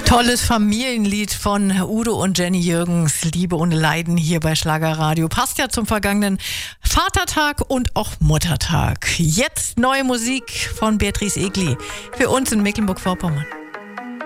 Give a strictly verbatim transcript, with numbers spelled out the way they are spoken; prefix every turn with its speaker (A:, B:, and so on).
A: Tolles Familienlied von Udo und Jenny Jürgens, Liebe ohne Leiden, hier bei Schlagerradio. Passt ja zum vergangenen Vatertag und auch Muttertag. Jetzt neue Musik von Beatrice Egli für uns in Mecklenburg-Vorpommern.